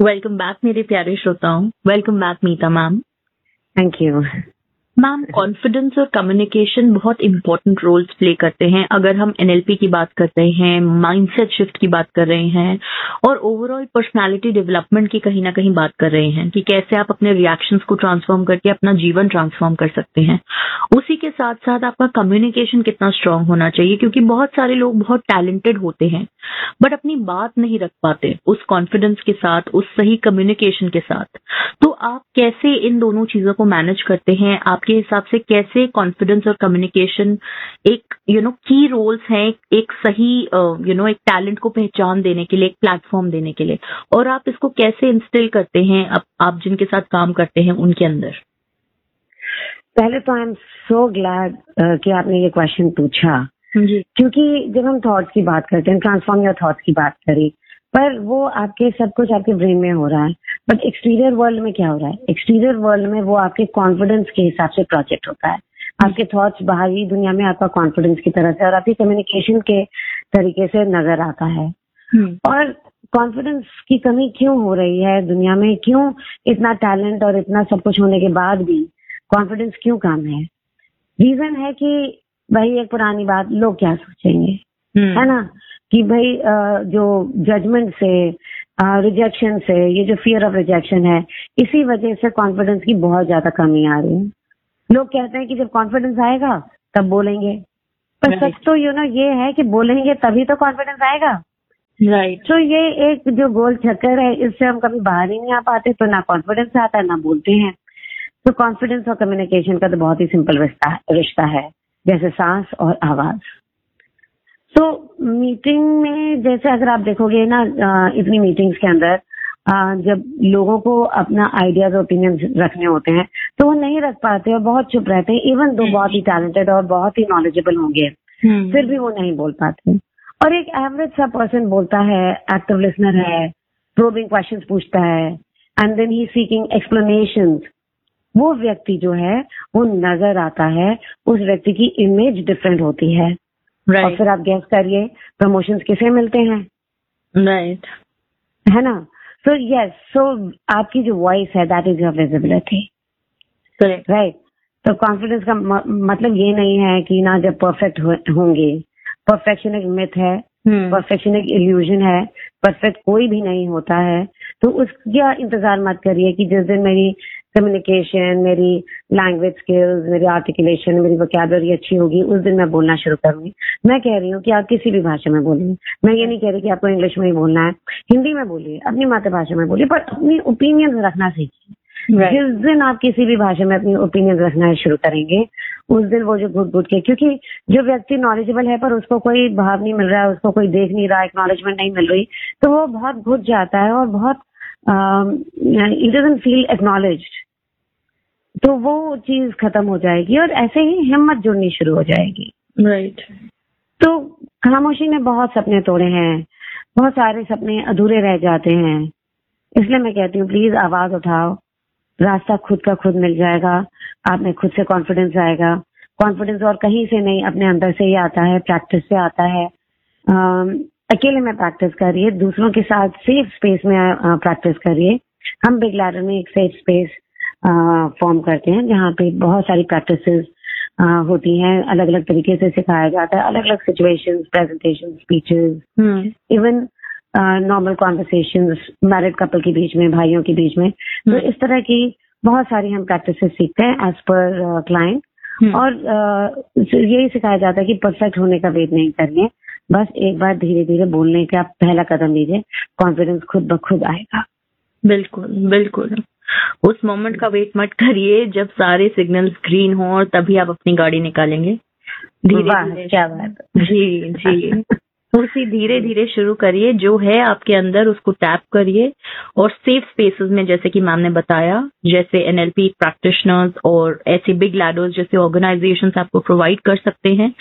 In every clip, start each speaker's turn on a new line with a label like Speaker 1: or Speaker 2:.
Speaker 1: Welcome back मेरे प्यारे श्रोताओं। Welcome back Meeta ma'am.
Speaker 2: Thank you
Speaker 1: ma'am, confidence और कम्युनिकेशन बहुत इंपॉर्टेंट रोल्स प्ले करते हैं। अगर हम एनएलपी की बात कर रहे हैं, माइंडसेट शिफ्ट की बात कर रहे हैं और ओवरऑल पर्सनालिटी डेवलपमेंट की कहीं ना कहीं बात कर रहे हैं कि कैसे आप अपने रिएक्शंस को ट्रांसफॉर्म करके अपना जीवन ट्रांसफॉर्म कर सकते हैं। उसी के साथ साथ आपका कम्युनिकेशन कितना स्ट्रांग होना चाहिए, क्योंकि बहुत सारे लोग बहुत टैलेंटेड होते हैं बट अपनी बात नहीं रख पाते उस कॉन्फिडेंस के साथ, उस सही कम्युनिकेशन के साथ। तो आप कैसे इन दोनों चीजों को मैनेज करते हैं? आपके हिसाब से कैसे कॉन्फिडेंस और कम्युनिकेशन एक की रोल्स हैं एक सही एक टैलेंट को पहचान देने के लिए, एक प्लेटफॉर्म देने के लिए, और आप इसको कैसे इंस्टिल करते हैं आप जिनके साथ काम करते हैं उनके अंदर?
Speaker 2: पहले तो आई एम सो ग्लैड कि आपने ये क्वेश्चन पूछा
Speaker 1: जी।
Speaker 2: क्योंकि जब हम थॉट्स की बात करते हैं, ट्रांसफॉर्म योर थॉट्स की बात करी, पर वो आपके सब कुछ आपके ब्रेन में हो रहा है, बट एक्सटीरियर वर्ल्ड में क्या हो रहा है? एक्सटीरियर वर्ल्ड में वो आपके कॉन्फिडेंस के हिसाब से प्रोजेक्ट होता है। आपके थॉट्स बाहरी दुनिया में आपका कॉन्फिडेंस की तरह से और आपकी कम्युनिकेशन के तरीके से नजर आता है। और कॉन्फिडेंस की कमी क्यों हो रही है दुनिया में? क्यों इतना टैलेंट और इतना सब कुछ होने के बाद भी कॉन्फिडेंस क्यों कम है? रीजन है कि भाई एक पुरानी बात, लोग क्या सोचेंगे, है ना? कि भाई जो जजमेंट से, रिजेक्शन से, ये जो फियर ऑफ रिजेक्शन है, इसी वजह से कॉन्फिडेंस की बहुत ज्यादा कमी आ रही है। लोग कहते हैं कि जब कॉन्फिडेंस आएगा तब बोलेंगे, पर सच तो ये है कि बोलेंगे तभी तो कॉन्फिडेंस आएगा।
Speaker 1: राइट।
Speaker 2: तो ये एक जो गोल चक्कर है, इससे हम कभी बाहर ही नहीं आ पाते, तो ना कॉन्फिडेंस आता है ना बोलते हैं। तो कॉन्फिडेंस और कम्युनिकेशन का तो बहुत ही सिंपल रिश्ता है, जैसे सांस और आवाज। तो मीटिंग में जैसे अगर आप देखोगे ना, इतनी मीटिंग्स के अंदर जब लोगों को अपना आइडियाज ओपिनियंस रखने होते हैं तो वो नहीं रख पाते और बहुत चुप रहते हैं, इवन दो बहुत ही टैलेंटेड और बहुत ही नॉलेजेबल होंगे, फिर भी वो नहीं बोल पाते। और एक एवरेज सा पर्सन बोलता है, एक्टिव लिसनर है, प्रोबिंग क्वेश्चंस पूछता है, and then he seeking explanations. वो व्यक्ति जो है वो नजर आता है, उस व्यक्ति की इमेज डिफरेंट होती है। और फिर आप गेस करिए प्रमोशंस किसे मिलते हैं?
Speaker 1: राइट,
Speaker 2: है ना? सो यस, सो आपकी जो वॉइस है that is your visibility, right? तो कॉन्फिडेंस का मतलब ये नहीं है कि ना जब परफेक्ट होंगे। परफेक्शन एक मिथ है, परफेक्शन एक इल्यूजन है, परफेक्ट कोई भी नहीं होता है। तो उसका इंतजार मत करिए कि जिस दिन मेरी कम्युनिकेशन, मेरी लैंग्वेज स्किल्स, मेरी आर्टिकुलेशन, मेरी वोकैबुलरी अच्छी होगी, उस दिन मैं बोलना शुरू करूंगी। मैं कह रही हूँ कि आप किसी भी भाषा में बोलिए। मैं ये नहीं कह रही कि आपको इंग्लिश में ही बोलना है, हिंदी में बोलिए, अपनी मातृभाषा में बोलिए, पर अपनी ओपिनियन रखना सीखिए। जिस दिन आप किसी भी भाषा में अपनी ओपिनियन रखना शुरू करेंगे, उस दिन वो जो घुट के, क्योंकि जो व्यक्ति नॉलेजेबल है पर उसको कोई भाव नहीं मिल रहा है, उसको कोई देख नहीं रहा, एक्नॉलेजमेंट नहीं मिल रही, तो वो बहुत घुट जाता है और बहुत इट डजंट फील एक्नॉलेज्ड। तो वो चीज खत्म हो जाएगी और ऐसे ही हिम्मत जुड़नी शुरू हो जाएगी।
Speaker 1: राइट।
Speaker 2: तो खामोशी ने बहुत सपने तोड़े हैं, बहुत सारे सपने अधूरे रह जाते हैं। इसलिए मैं कहती हूँ प्लीज आवाज उठाओ, रास्ता खुद का खुद मिल जाएगा। आप में खुद से कॉन्फिडेंस आएगा। कॉन्फिडेंस और कहीं से नहीं, अपने अंदर से ही आता है, प्रैक्टिस से आता है। अकेले में प्रैक्टिस करिए, दूसरों के साथ सेफ स्पेस में प्रैक्टिस करिए। हम बिग लैडर में एक सेफ स्पेस फॉर्म करते हैं जहाँ पे बहुत सारी प्रैक्टिसेस होती हैं, अलग अलग तरीके से सिखाया जाता है, अलग अलग situations, presentation, speeches, even normal conversations, married couple के बीच में, भाइयों के बीच में। तो इस तरह की बहुत सारी हम प्रैक्टिसेस सीखते हैं एज पर क्लाइंट। और यही सिखाया जाता है कि परफेक्ट होने का वेट नहीं करिए, बस एक बार धीरे धीरे बोलने का पहला कदम लीजिए, कॉन्फिडेंस खुद ब खुद आएगा।
Speaker 1: बिल्कुल बिल्कुल। उस मोमेंट का वेट मत करिए जब सारे सिग्नल्स ग्रीन हो और तभी आप अपनी गाड़ी निकालेंगे। धीरे धीरे।
Speaker 2: क्या बात।
Speaker 1: जी जी। उसी धीरे धीरे शुरू करिए, जो है आपके अंदर उसको टैप करिए और सेफ स्पेसेस में, जैसे कि मैम ने बताया, जैसे एनएलपी प्रैक्टिशनर्स और ऐसे बिग लैडर्स जैसे ऑर्गेनाइजेशंस आपको प्रोवाइड कर सकते हैं,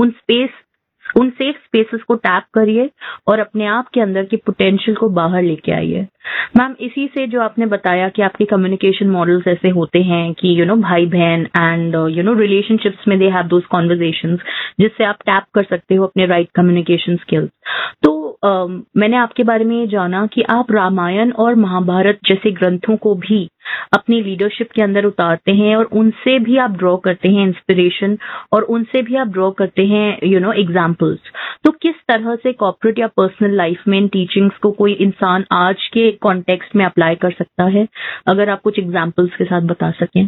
Speaker 1: उन सेफ स्पेसेस को टैप करिए और अपने आप के अंदर की पोटेंशियल को बाहर लेके आइए। मैम, इसी से जो आपने बताया कि आपके कम्युनिकेशन मॉडल्स ऐसे होते हैं कि भाई बहन एंड रिलेशनशिप्स में दे हैव दोस कन्वर्सेशंस जिससे आप टैप कर सकते हो अपने राइट कम्युनिकेशन स्किल्स। तो मैंने आपके बारे में ये जाना कि आप रामायण और महाभारत जैसे ग्रंथों को भी अपनी लीडरशिप के अंदर उतारते हैं और उनसे भी आप ड्रॉ करते हैं इंस्पिरेशन, और उनसे भी आप ड्रॉ करते हैं एग्जाम्पल्स। तो किस तरह से कॉर्पोरेट या पर्सनल लाइफ में इन टीचिंग्स को कोई इंसान आज के कॉन्टेक्स्ट में अप्लाई कर सकता है, अगर आप कुछ एग्जाम्पल्स के साथ बता सकें।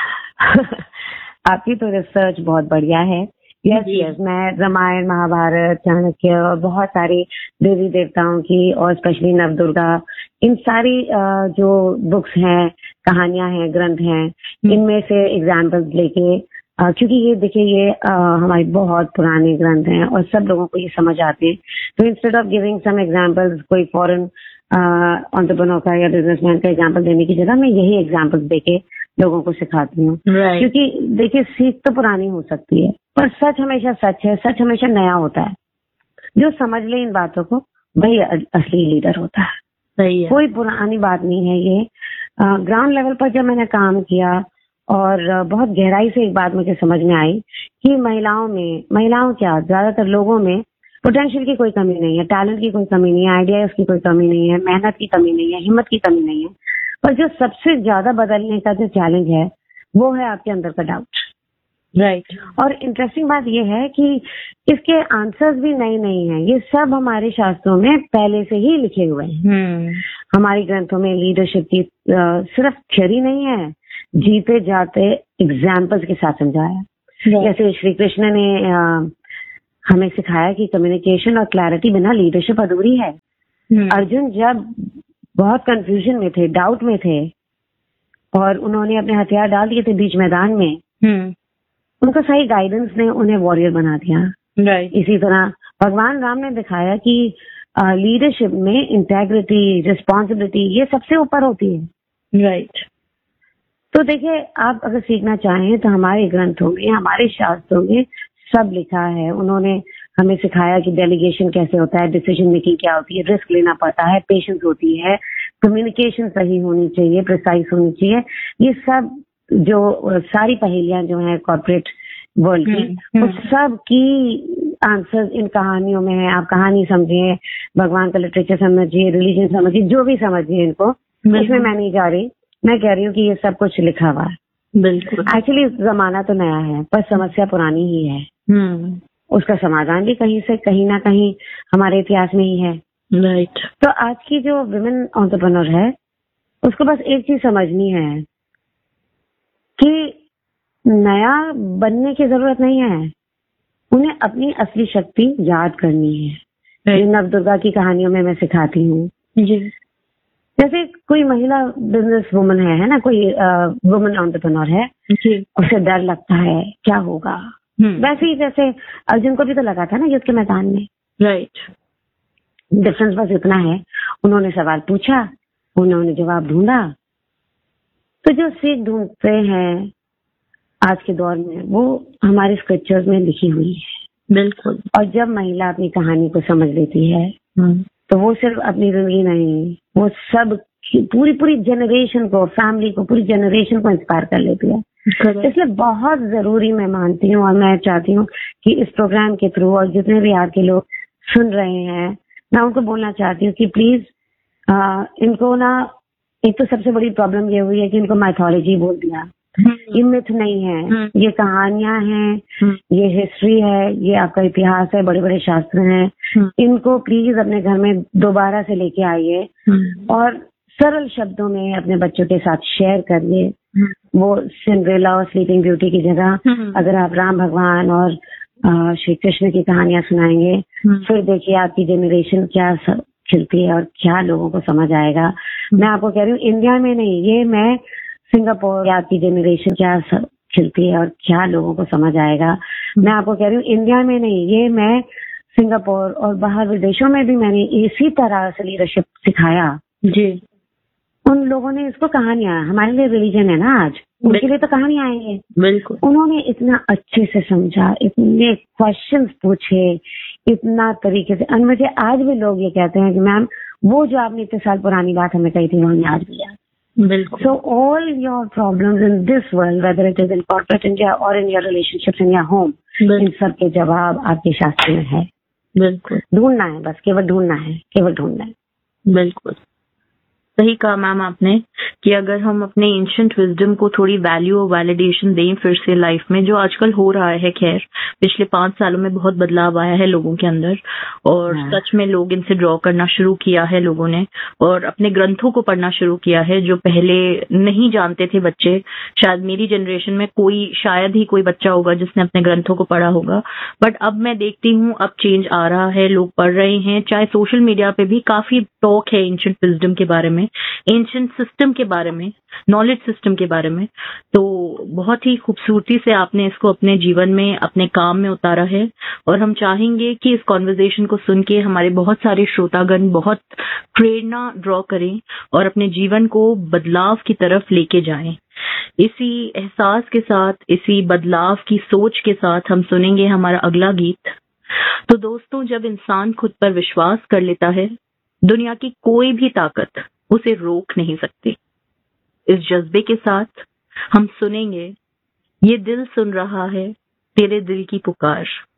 Speaker 2: आपकी तो रिसर्च बहुत बढ़िया है। यस, मैं रामायण, महाभारत, चाणक्य और बहुत सारी देवी देवताओं की और स्पेशली नवदुर्गा, इन सारी जो बुक्स हैं, कहानियां हैं, ग्रंथ हैं, इनमें से एग्जाम्पल्स लेके, क्योंकि ये देखिए ये हमारे बहुत पुराने ग्रंथ हैं और सब लोगों को ये समझ आते हैं। तो instead of giving some examples कोई फॉरेन एंटरप्रेन्योर का या बिजनेसमैन का एग्जाम्पल देने की जगह मैं यही एग्जाम्पल्स देके लोगों को सिखाती हूँ। क्योंकि देखिए सीख तो पुरानी हो सकती है, पर सच हमेशा सच है, सच हमेशा नया होता है। जो समझ ले इन बातों को वही असली लीडर होता है।
Speaker 1: सही है।
Speaker 2: कोई पुरानी बात नहीं है ये। ग्राउंड लेवल पर जब मैंने काम किया और बहुत गहराई से एक बात मुझे समझ में आई कि महिलाओं क्या ज्यादातर लोगों में पोटेंशियल की कोई कमी नहीं है, टैलेंट की कोई कमी नहीं है, आइडियाज की कोई कमी नहीं है, मेहनत की कमी नहीं है, हिम्मत की कमी नहीं है, पर जो सबसे ज्यादा बदलने का जो चैलेंज है वो है आपके अंदर का डाउट।
Speaker 1: राइट।
Speaker 2: और इंटरेस्टिंग बात ये है कि इसके आंसर्स भी नए नहीं है, ये सब हमारे शास्त्रों में पहले से ही लिखे हुए हैं। हमारे ग्रंथों में लीडरशिप की सिर्फ थ्योरी नहीं है, जीते जाते एग्जाम्पल्स के साथ समझाया। जैसे श्री कृष्ण ने हमें सिखाया कि कम्युनिकेशन और क्लैरिटी बिना लीडरशिप अधूरी है। अर्जुन जब बहुत कंफ्यूजन में थे, डाउट में थे, और उन्होंने अपने हथियार डाल दिए थे बीच मैदान में, उनका सही गाइडेंस ने उन्हें वॉरियर बना दिया। इसी तरह भगवान राम ने दिखाया कि लीडरशिप में इंटेग्रिटी, रिस्पॉन्सिबिलिटी ये सबसे ऊपर होती है।
Speaker 1: राइट।
Speaker 2: तो देखिए, आप अगर सीखना चाहें तो हमारे ग्रंथों में, हमारे शास्त्रों में सब लिखा है। उन्होंने हमें सिखाया कि डेलीगेशन कैसे होता है, डिसीजन मेकिंग क्या होती है, रिस्क लेना पड़ता है, पेशेंस होती है, कम्युनिकेशन सही होनी चाहिए, प्रिसाइज होनी चाहिए। ये सब जो सारी पहेलियां जो हैं कॉर्पोरेट वर्ल्ड की, उस सब की आंसर इन कहानियों में है। आप कहानी समझिए, भगवान का लिटरेचर समझिए, रिलीजन समझिए, जो भी समझिए इनको, इसमें मैं नहीं जा रही, मैं कह रही हूँ कि ये सब कुछ लिखा हुआ है।
Speaker 1: बिल्कुल।
Speaker 2: एक्चुअली जमाना तो नया है, पर समस्या पुरानी ही है। उसका समाधान भी कहीं ना कहीं हमारे इतिहास में ही है।
Speaker 1: राइट।
Speaker 2: तो आज की जो विमेन एंटरप्रेन्योर है, उसको बस एक चीज समझनी है कि नया बनने की जरूरत नहीं है, उन्हें अपनी असली शक्ति याद करनी है। ये नवदुर्गा की कहानियों में मैं सिखाती हूँ। जैसे कोई महिला बिजनेस वुमन है ना, कोई वुमन एंटरप्रेन्योर है, उसे डर लगता है क्या होगा। वैसे ही जैसे अर्जुन को भी तो लगा था ना युद्ध के मैदान में।
Speaker 1: राइट।
Speaker 2: डिफरेंस बस इतना है, उन्होंने सवाल पूछा, उन्होंने जवाब ढूंढा। तो जो सीख ढूंढते हैं आज के दौर में, वो हमारे स्क्रिप्चर्स में लिखी हुई है।
Speaker 1: बिल्कुल।
Speaker 2: और जब महिला अपनी कहानी को समझ लेती है, तो वो सिर्फ अपनी जिंदगी नहीं, वो सब पूरी जनरेशन को, फैमिली को, पूरी जनरेशन को इंस्पायर कर लेती है। इसलिए बहुत जरूरी मैं मानती हूँ, और मैं चाहती हूँ कि इस प्रोग्राम के थ्रू, और जितने भी आपके लोग सुन रहे हैं, मैं उनको बोलना चाहती हूँ कि प्लीज इनको ना, एक तो सबसे बड़ी प्रॉब्लम ये हुई है कि इनको माइथोलॉजी बोल दिया। ये मिथ नहीं है, ये कहानियां हैं, ये हिस्ट्री है, ये आपका इतिहास है, बड़े बड़े शास्त्र हैं। इनको प्लीज अपने घर में दोबारा से लेके आइए और सरल शब्दों में अपने बच्चों के साथ शेयर करिए। वो सिंड्रेला और स्लीपिंग ब्यूटी की जगह अगर आप राम भगवान और श्री कृष्ण की कहानियां सुनाएंगे, फिर देखिए आपकी जनरेशन क्या खिलती है और क्या लोगों को समझ आएगा। मैं आपको कह रही हूँ, इंडिया में नहीं, ये मैं सिंगापुर, आपकी जनरेशन क्या खिलती है और क्या लोगों को समझ आएगा। मैं आपको कह रही हूँ, इंडिया में नहीं, ये मैं सिंगापुर और बाहर विदेशों में भी मैंने इसी तरह से लीडरशिप सिखाया जी। उन लोगों ने इसको कहानियां, हमारे लिए रिलीजन है ना आज, उनके लिए तो कहानियां आएंगे। बिल्कुल। उन्होंने इतना अच्छे से समझा, इतने क्वेश्चंस पूछे, इतना तरीके से। और मुझे आज भी लोग ये कहते हैं कि मैम, वो जो आपने इतने साल पुरानी बात हमें कही थी, वो हमें आज भी याद। बिल्कुल। So all your problems in this world, whether it is in corporate India or in your relationships in your home, इन सब के जवाब आपके शास्त्र में है।
Speaker 1: बिल्कुल
Speaker 2: ढूंढना है, बस केवल ढूंढना है, केवल ढूंढना है।
Speaker 1: बिल्कुल सही कहा मैम आपने कि अगर हम अपने एंशिएंट विजडम को थोड़ी वैल्यू और वैलिडेशन दें फिर से लाइफ में, जो आजकल हो रहा है। खैर पिछले 5 सालों में बहुत बदलाव आया है लोगों के अंदर, और सच में लोग इनसे ड्रॉ करना शुरू किया है लोगों ने, और अपने ग्रंथों को पढ़ना शुरू किया है जो पहले नहीं जानते थे बच्चे। शायद मेरी जनरेशन में शायद ही कोई बच्चा होगा जिसने अपने ग्रंथों को पढ़ा होगा, बट अब मैं देखती हूँ अब चेंज आ रहा है, लोग पढ़ रहे हैं। चाहे सोशल मीडिया पे भी काफी टॉक है एंशिएंट विजडम के बारे में, एंशिएंट सिस्टम के बारे में, नॉलेज सिस्टम के बारे में। तो बहुत ही खूबसूरती से आपने इसको अपने जीवन में, अपने काम में उतारा है, और हम चाहेंगे कि इस कॉन्वर्सेशन को सुन के हमारे बहुत सारे श्रोतागण बहुत प्रेरणा ड्रॉ करें और अपने जीवन को बदलाव की तरफ लेके जाएं। इसी एहसास के साथ, इसी बदलाव की सोच के साथ हम सुनेंगे हमारा अगला गीत। तो दोस्तों, जब इंसान खुद पर विश्वास कर लेता है, दुनिया की कोई भी ताकत उसे रोक नहीं सकती। इस जज्बे के साथ हम सुनेंगे ये दिल सुन रहा है तेरे दिल की पुकार।